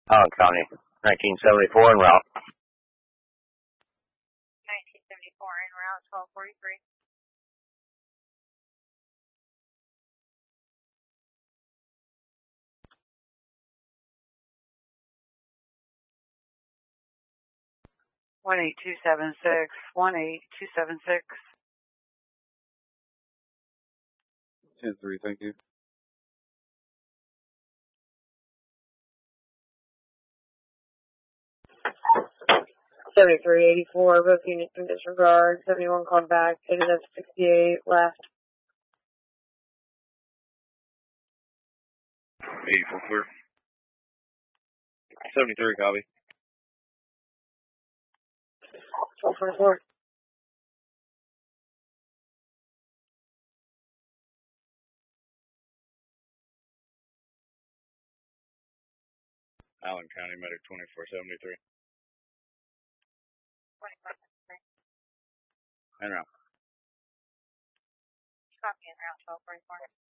Allen County, 1974 en route. 1974 en route, 1243. One 8276, 18276. 10-3, thank you. $73.84, both units in disregard. 71 called back, stated at 68 left. 84 clear. 73 copy. 1224. Allen County Medic 2473. 2473. En route. Copy en route, 1244.